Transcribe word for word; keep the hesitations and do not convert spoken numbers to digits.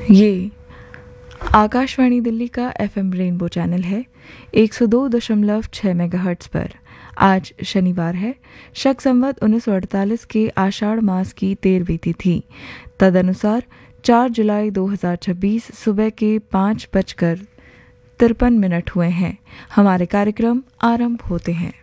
ये आकाशवाणी दिल्ली का FM rainbow channel है एक सौ दो दशमलव छह मेगाहर्ट्ज़ पर। आज शनिवार है, शक संवत उन्नीस सौ अड़तालीस के आषाढ़ मास की तेरहवीं तिथि, तदनुसार चार जुलाई दो हज़ार छब्बीस सुबह के पाँच बजकर तिरपन मिनट हुए हैं। हमारे कार्यक्रम आरंभ होते हैं।